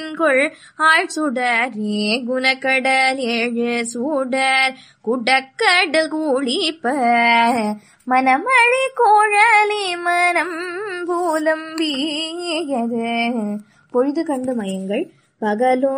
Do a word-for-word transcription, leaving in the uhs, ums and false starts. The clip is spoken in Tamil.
வன்கொள் ஆள் சுடரே குணக்கடல் ஏழு சூடர் குடக்கடல் கூழிப்ப மனமழை கோழலி மனம் பூலம்பியது. பொழுது கண்டு மயங்கள் பகலோ